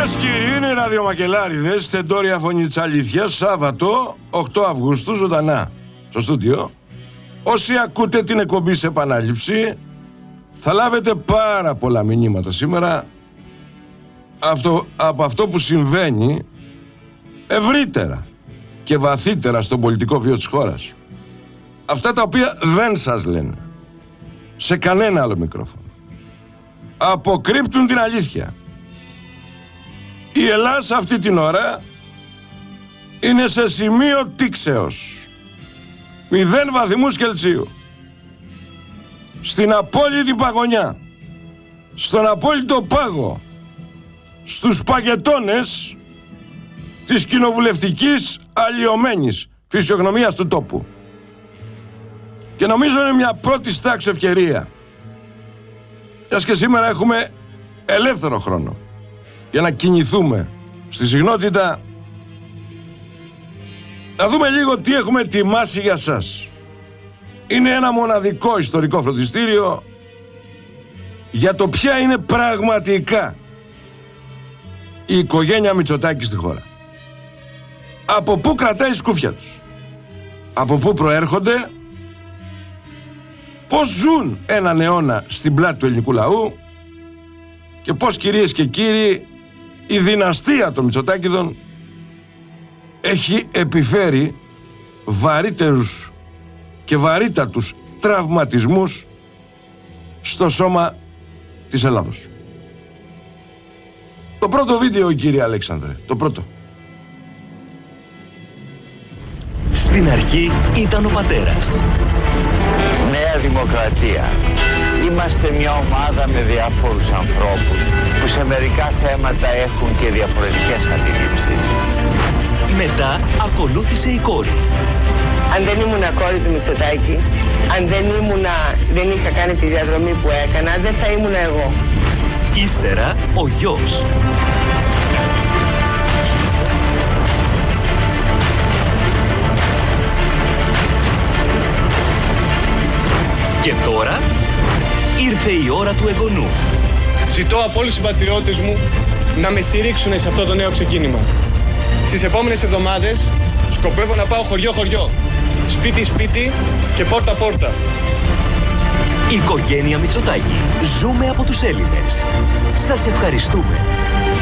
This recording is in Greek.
Κυρίες και κύριοι, είναι οι ραδιομακελάριδες, τεντόρια φωνή της αλήθειας, Σάββατο 8 Αυγούστου, ζωντανά στο στούντιο. Όσοι ακούτε την εκπομπή σε επανάληψη, θα λάβετε πάρα πολλά μηνύματα σήμερα από αυτό που συμβαίνει ευρύτερα και βαθύτερα στον πολιτικό βίο της χώρας. Αυτά τα οποία δεν σας λένε σε κανένα άλλο μικρόφωνο. Αποκρύπτουν την αλήθεια. Η Ελλάδα αυτή την ώρα είναι σε σημείο τήξεως. 0 βαθμούς Κελσίου. Στην απόλυτη παγωνιά. Στον απόλυτο πάγο. Στους παγετώνες της κοινοβουλευτικής αλλοιωμένης φυσιογνωμίας του τόπου. Και νομίζω είναι μια πρώτη τάξης ευκαιρία, μιας και σήμερα έχουμε ελεύθερο χρόνο για να κινηθούμε στη συχνότητα, να δούμε λίγο τι έχουμε ετοιμάσει για σας. Είναι ένα μοναδικό ιστορικό φροντιστήριο για το ποια είναι πραγματικά η οικογένεια Μητσοτάκη στη χώρα. Από πού κρατάει η σκούφια τους, από πού προέρχονται, πώς ζουν έναν αιώνα στην πλάτη του ελληνικού λαού και πώς, κυρίες και κύριοι, η δυναστεία των Μητσοτάκηδων έχει επιφέρει βαρύτερους και βαρύτατους τραυματισμούς στο σώμα της Ελλάδος. Το πρώτο βίντεο, κύριε Αλέξανδρε, το πρώτο. Στην αρχή ήταν ο πατέρας. Νέα Δημοκρατία. Είμαστε μια ομάδα με διάφορους ανθρώπους που σε μερικά θέματα έχουν και διαφορετικές αντιλήψεις. Μετά ακολούθησε η κόρη. Αν δεν ήμουν κόρη του Μητσοτάκη, αν δεν είχα κάνει τη διαδρομή που έκανα, δεν θα ήμουν εγώ. Ύστερα ο γιος. Και τώρα ήρθε η ώρα του εγγονού. Ζητώ από όλους τους συμπατριώτες μου να με στηρίξουν σε αυτό το νέο ξεκίνημα. Στις επόμενες εβδομάδες σκοπεύω να πάω χωριό-χωριό, σπίτι-σπίτι και πόρτα-πόρτα. Η οικογένεια Μητσοτάκη. Ζούμε από τους Έλληνες. Σας ευχαριστούμε.